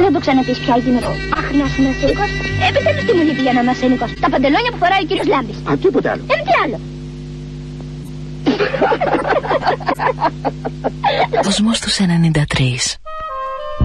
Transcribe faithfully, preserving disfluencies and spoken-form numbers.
Δεν θα το ξαναπείς πια εκεί με το αχ να είσαι ασένικος. Επιτέλους τι μου λείπει για να είμαι ασένικος? Τα παντελόνια που φοράει ο κύριος Λάμπης. Α, τίποτε άλλο. Ε, τι άλλο? Κοσμός τους ενενήντα τρία.